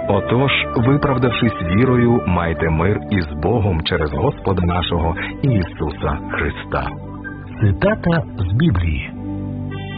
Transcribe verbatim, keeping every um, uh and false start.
Отож, виправдавшись вірою, майте мир із Богом через Господа нашого Ісуса Христа. Цитата з Біблії.